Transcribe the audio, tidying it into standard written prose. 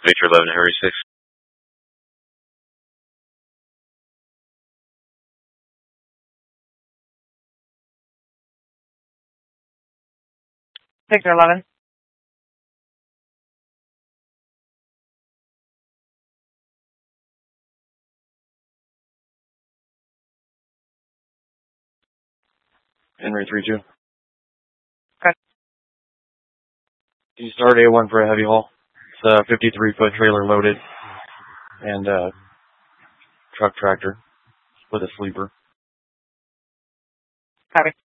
Victor 11, Harry 6. Victor 11. Henry 3-2. Okay. Can you start A1 for a heavy haul? It's a 53-foot trailer loaded and truck tractor with a sleeper. Copy.